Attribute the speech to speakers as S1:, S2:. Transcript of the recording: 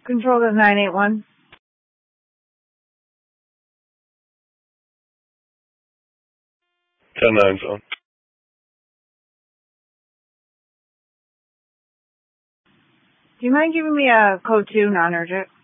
S1: Control to 981.
S2: 10-9 zone.
S1: Do you mind giving me a code 2, non-urgent?